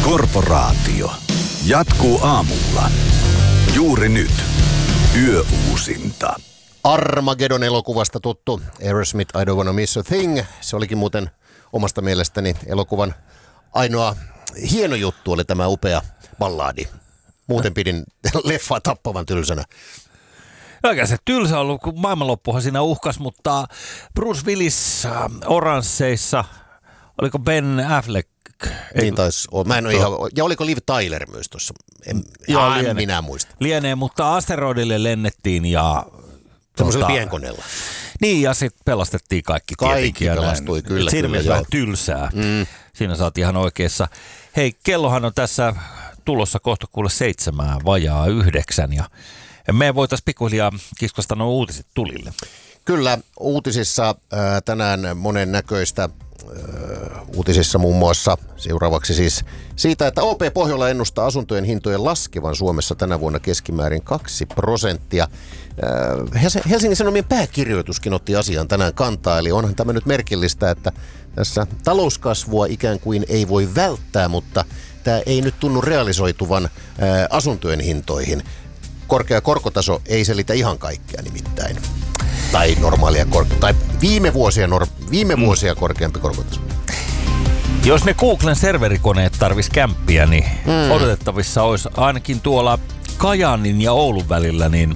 Korporaatio jatkuu aamulla. Juuri nyt. Yöuusinta. Armageddon elokuvasta tuttu Aerosmith I Don't Wanna Miss a Thing. Se olikin muuten omasta mielestäni elokuvan ainoa hieno juttu oli tämä upea ballaadi. Muuten pidin leffaa tappavan tylsänä. Oikein se tylsä ollut, kun maailmanloppuhan siinä uhkas, mutta Bruce Willis Oransseissa, oliko Ben Affleck? Niin taisi olla. Mä en ole ihan, ja oliko Liv Tyler myös tuossa? En minä muista. Lienee, mutta asteroidille lennettiin ja... Semmoisella pienkoneella. Niin, ja sitten pelastettiin kaikki. Kaikki pelastui, kyllä. Siinä mielessä vähän tylsää. Siinä saat ihan oikeassa. Hei, kellohan on tässä tulossa kohta kuule 7 vajaa 9 ja me voitaisiin pikkuhiljaa kiskasta nuo uutiset tulille. Kyllä, uutisissa tänään monen näköistä. Uutisissa muun muassa seuraavaksi siis siitä, että OP Pohjola ennustaa asuntojen hintojen laskevan Suomessa tänä vuonna keskimäärin 2%. Helsingin Sanomien pääkirjoituskin otti asiaan tänään kantaa, eli onhan tämä nyt merkillistä, että tässä talouskasvua ikään kuin ei voi välttää, mutta tämä ei nyt tunnu realisoituvan asuntojen hintoihin. Korkea korkotaso ei selitä ihan kaikkea nimittäin. Tai normaalia tai viime vuosia korkeampi korkotaso. Jos ne Googlen serverikoneet tarvis kämppiä, niin odotettavissa olisi ainakin tuolla Kajaanin ja Oulun välillä niin